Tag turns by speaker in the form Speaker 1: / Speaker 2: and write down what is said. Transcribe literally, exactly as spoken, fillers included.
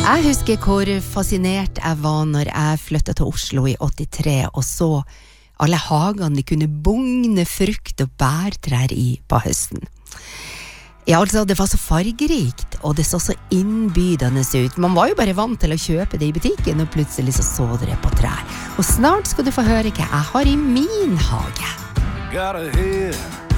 Speaker 1: Jeg husker hvor fascinert jeg var når jeg flyttet til Oslo i åttitre og så alle hagene de kunne bugne frukt og bærtrær i på høsten. Ja, altså, det var så fargerikt, og det så så innbydende ut. Man var jo bare vant til å kjøpe det i butikken, og plutselig så så dere på trær. Og snart skal du få høre hva jeg har i min hage.
Speaker 2: Got a head